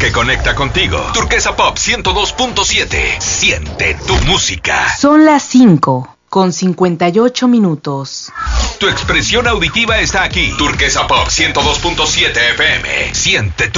que conecta contigo. Turquesa Pop 102.7. Siente tu música. Son las 5:58. Tu expresión auditiva está aquí. Turquesa Pop 102.7 FM. Siente tu